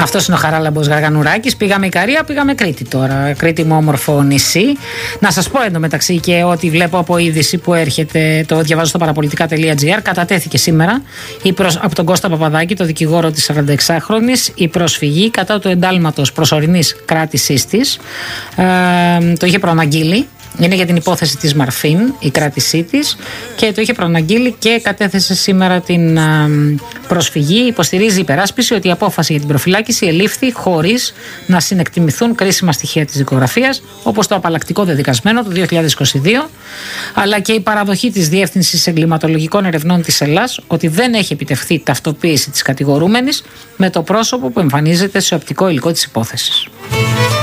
Αυτός είναι ο Χαράλαμπος Γαργανουράκης. Πήγαμε Ικαρία, πήγαμε Κρήτη τώρα. Κρήτη μου, όμορφο νησί. Να σας πω εντωμεταξύ και ότι βλέπω από είδηση που έρχεται, το διαβάζω στο παραπολιτικά.gr. Κατατέθηκε σήμερα από τον Κώστα Παπαδάκη, το δικηγόρο της 46χρονης, η προσφυγή κατά του εντάλματος προσωρινής κράτησής της. Το είχε προαναγγείλει. Είναι για την υπόθεση της Μαρφίν, η κράτησή της, και το είχε προαναγγείλει και κατέθεσε σήμερα την προσφυγή. Υποστηρίζει η υπεράσπιση ότι η απόφαση για την προφυλάκηση ελήφθη χωρίς να συνεκτιμηθούν κρίσιμα στοιχεία της δικογραφίας, όπως το απαλλακτικό δεδικασμένο του 2022, αλλά και η παραδοχή της Διεύθυνσης Εγκληματολογικών Ερευνών της Ελλάς ότι δεν έχει επιτευχθεί ταυτοποίηση της κατηγορούμενης με το πρόσωπο που εμφανίζεται σε οπτικό υλικό της υπόθεσης.